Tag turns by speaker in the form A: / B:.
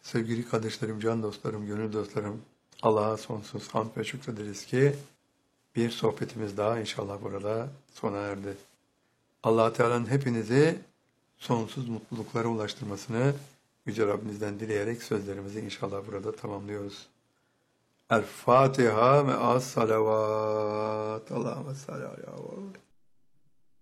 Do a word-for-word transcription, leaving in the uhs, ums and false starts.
A: Sevgili kardeşlerim, can dostlarım, gönül dostlarım, Allah'a sonsuz hamd ve şükrederiz ki bir sohbetimiz daha inşallah burada sona erdi. Allah Teala'nın hepinizi sonsuz mutluluklara ulaştırmasını Yüce Rabbimizden dileyerek sözlerimizi inşallah burada tamamlıyoruz. El Fatiha ve as salavat. Allahümme salli ala